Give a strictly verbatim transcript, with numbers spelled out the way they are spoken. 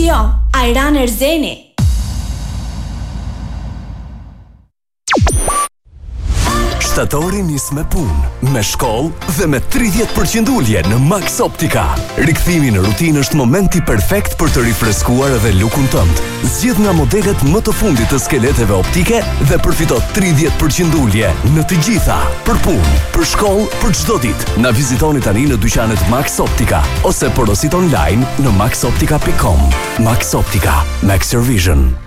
që jo, Ajran Erzeni. Shtatori nis me punë, me shkollë dhe me tridhjetë përqind ulje në Max Optica. Rikthimi në rutinë është momenti perfekt për të rifreskuar edhe lukun tënd. Zgjedh nga modelet më të fundit të skeleteve optike dhe përfito tridhjetë përqind ulje në të gjitha. Për punë, për shkollë, për çdo ditë. Na vizitoni tani në dyqanet Max Optica ose porosit online në max optica dot com. Max Optica, Max Your Vision.